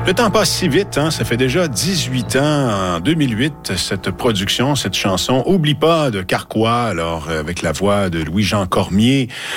Le temps passe si vite, hein? Ça fait déjà 18 ans, en 2008, cette production, cette chanson « Oublie pas » de Carquois, alors avec la voix de Louis-Jean Cormier.